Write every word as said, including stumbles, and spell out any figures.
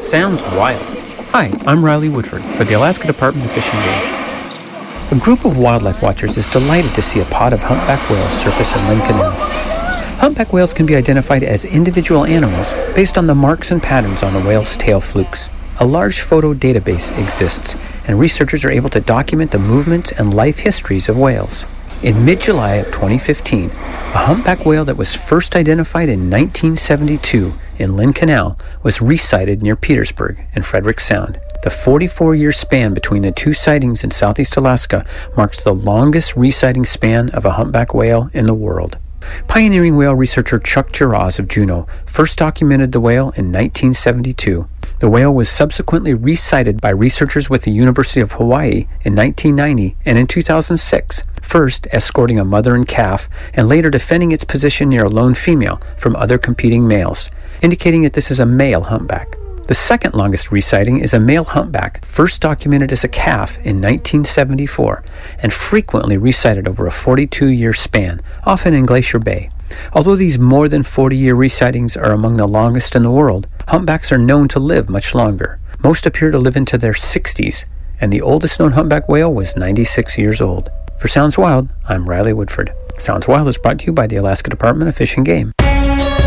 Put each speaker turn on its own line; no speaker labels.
Sounds wild. Hi, I'm Riley Woodford for the Alaska Department of Fish and Game. A group of wildlife watchers is delighted to see a pod of humpback whales surface in Lynn Canal. Humpback whales can be identified as individual animals based on the marks and patterns on the whale's tail flukes. A large photo database exists, and researchers are able to document the movements and life histories of whales. In mid-July of twenty fifteen, a humpback whale that was first identified in nineteen seventy-two in Lynn Canal was resighted near Petersburg and Frederick Sound. The forty-four-year span between the two sightings in southeast Alaska marks the longest resighting span of a humpback whale in the world. Pioneering whale researcher Chuck Giraz of Juneau first documented the whale in nineteen seventy-two. The whale was subsequently resighted by researchers with the University of Hawaii in nineteen ninety and in two thousand six, first escorting a mother and calf and later defending its position near a lone female from other competing males, indicating that this is a male humpback. The second longest resighting is a male humpback, first documented as a calf in nineteen seventy-four, and frequently resighted over a forty-two-year span, often in Glacier Bay. Although these more than forty-year resightings are among the longest in the world, humpbacks are known to live much longer. Most appear to live into their sixties, and the oldest known humpback whale was ninety-six years old. For Sounds Wild, I'm Riley Woodford. Sounds Wild is brought to you by the Alaska Department of Fish and Game.